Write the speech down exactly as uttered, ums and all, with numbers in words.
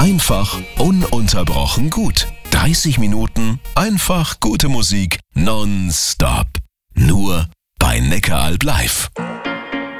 Einfach ununterbrochen gut. dreißig Minuten einfach gute Musik nonstop. Nur bei Neckaralb live.